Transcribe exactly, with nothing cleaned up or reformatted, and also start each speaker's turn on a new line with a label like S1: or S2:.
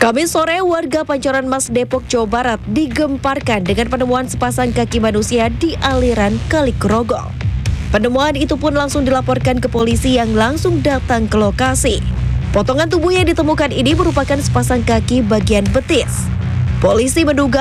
S1: Kamis sore, warga Pancoran Mas Depok, Jawa Barat digemparkan dengan penemuan sepasang kaki manusia di aliran Kali Grogol. Penemuan itu pun langsung dilaporkan ke polisi yang langsung datang ke lokasi. Potongan tubuh yang ditemukan ini merupakan sepasang kaki bagian betis. Polisi menduga